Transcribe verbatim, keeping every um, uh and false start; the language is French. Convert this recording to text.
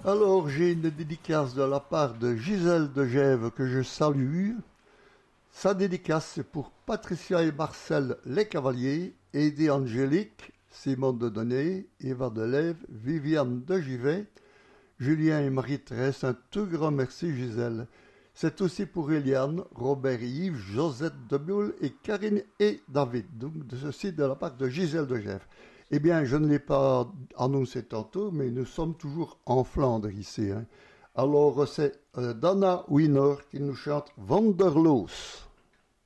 Alors, j'ai une dédicace de la part de Gisèle de Gèves que je salue. Sa dédicace, c'est pour Patricia et Marcel Les Cavaliers, Eddie Angélique, Simon de Donay, Eva de Lève, Viviane de Givet, Julien et Marie-Thérèse. Un tout grand merci, Gisèle. C'est aussi pour Eliane, Robert et Yves, Josette de Bioul et Karine et David. Donc, de ceci de la part de Gisèle de Gèves. Eh bien, je ne l'ai pas annoncé tantôt, mais nous sommes toujours en Flandre ici. Hein. Alors, c'est euh, Dana Wiener qui nous chante Wanderlos.